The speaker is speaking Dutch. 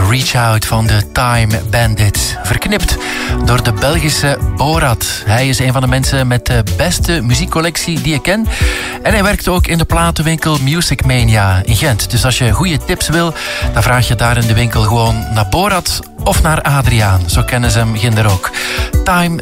Reach Out van de Time Bandits. Verknipt door de Belgische Borat. Hij is een van de mensen met de beste muziekcollectie die ik ken. En hij werkt ook in de platenwinkel Music Mania in Gent. Dus als je goede tips wil, dan vraag je daar in de winkel gewoon naar Borat of naar Adriaan. Zo kennen ze hem ginder ook. Time